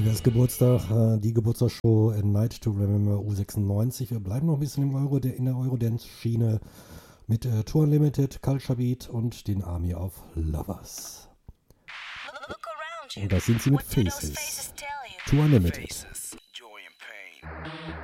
Das Geburtstag, die Geburtstagsshow A Night to Remember U96. Wir bleiben noch ein bisschen in der Eurodance-Schiene mit Tour Unlimited, Culture Beat und den Army of Lovers. Und das sind sie mit Faces. Tour Unlimited.